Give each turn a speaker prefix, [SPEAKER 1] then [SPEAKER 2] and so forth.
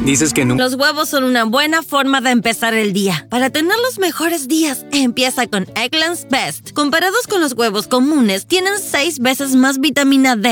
[SPEAKER 1] Dices que nunca...
[SPEAKER 2] Los huevos son una buena forma de empezar el día. Para tener los mejores días, empieza con Eggland's Best. Comparados con los huevos comunes, tienen 6 veces más vitamina D